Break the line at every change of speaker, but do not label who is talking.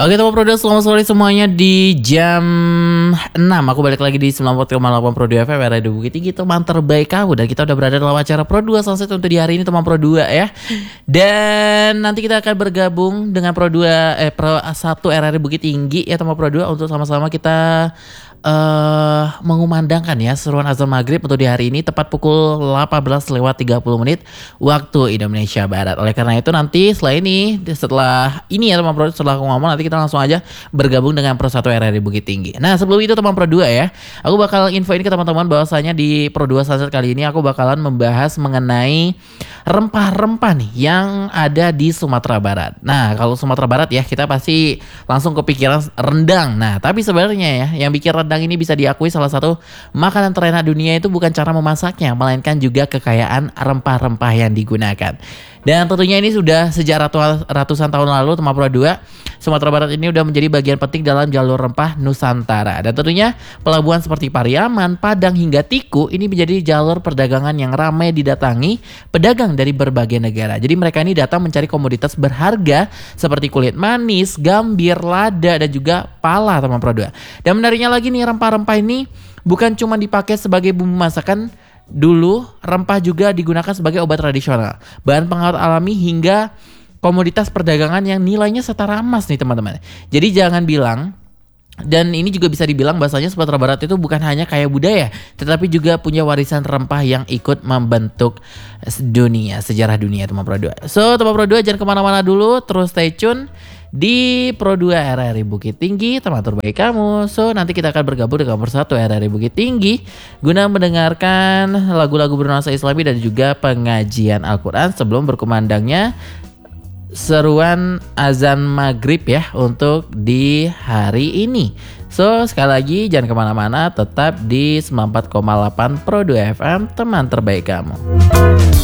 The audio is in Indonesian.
Oke teman Pro 2, selamat sore semuanya di jam 6. Aku balik lagi di 94,8 Pro 2 FM Radio Bukit Tinggi, teman terbaik kamu. Dan kita udah berada dalam acara Pro 2 Sunset untuk di hari ini teman Pro 2 ya. Dan nanti kita akan bergabung dengan Pro 2 Pro 1 RRI Bukit Tinggi ya teman Pro 2 untuk sama-sama kita mengumandangkan ya seruan azan maghrib untuk di hari ini tepat pukul 18:30 waktu Indonesia Barat. Oleh karena itu nanti setelah ini ya teman Pro, setelah aku ngomong nanti kita langsung aja bergabung dengan Pro 1 RRI Bukit Tinggi. Nah sebelum itu teman Pro 2 ya, aku bakal info ini ke teman-teman bahwasanya di Pro 2 Sunset kali ini aku bakalan membahas mengenai rempah-rempah nih yang ada di Sumatera Barat. Nah kalau Sumatera Barat ya kita pasti langsung kepikiran rendang. Nah tapi sebenarnya ya yang bikin rendang ini bisa diakui salah satu makanan terenak dunia itu bukan cara memasaknya, melainkan juga kekayaan rempah-rempah yang digunakan. Dan tentunya ini sudah sejak ratusan tahun lalu teman Pro 2, Sumatera Barat ini udah menjadi bagian penting dalam jalur rempah Nusantara. Dan tentunya pelabuhan seperti Pariaman, Padang hingga Tiku ini menjadi jalur perdagangan yang ramai didatangi pedagang dari berbagai negara. Jadi mereka ini datang mencari komoditas berharga seperti kulit manis, gambir, lada dan juga pala teman Pro 2. Dan menariknya lagi nih, rempah-rempah ini bukan cuma dipakai sebagai bumbu masakan. Dulu rempah juga digunakan sebagai obat tradisional, bahan pengawet alami hingga komoditas perdagangan yang nilainya setara emas nih teman-teman. Jadi jangan bilang, dan ini juga bisa dibilang bahasanya Sumatera Barat itu bukan hanya kaya budaya, tetapi juga punya warisan rempah yang ikut membentuk sejarah dunia teman Pro 2. So teman Pro 2 jangan kemana-mana dulu, terus stay tune di Pro 2 RRI Bukit Tinggi, teman terbaik kamu. So nanti kita akan bergabung dengan Pro 1 RRI Bukit Tinggi guna mendengarkan lagu-lagu bernuansa Islami dan juga pengajian Al-Quran sebelum berkumandangnya seruan azan maghrib ya untuk di hari ini. So sekali lagi jangan kemana-mana, tetap di 94,8 Pro 2 FM, teman terbaik kamu.